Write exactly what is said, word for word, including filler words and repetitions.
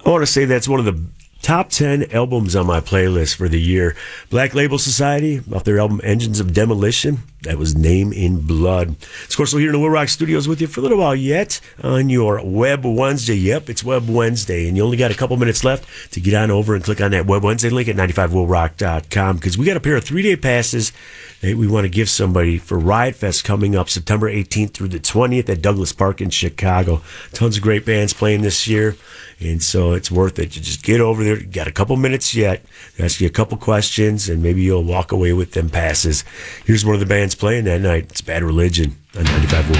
I want to say that's one of the top ten albums on my playlist for the year. Black Label Society, off their album Engines of Demolition. That was Name in Blood. Of course, we're here in the Will Rock Studios with you for a little while yet on your Web Wednesday. Yep, it's Web Wednesday, and you only got a couple minutes left to get on over and click on that Web Wednesday link at ninety-five will rock dot com, because we got a pair of three-day passes that we want to give somebody for Riot Fest coming up September eighteenth through the twentieth at Douglas Park in Chicago. Tons of great bands playing this year, and so it's worth it. You just get over there. You got a couple minutes yet. Ask you a couple questions, and maybe you'll walk away with them passes. Here's one of the bands playing that night. It's Bad Religion on ninety-five Will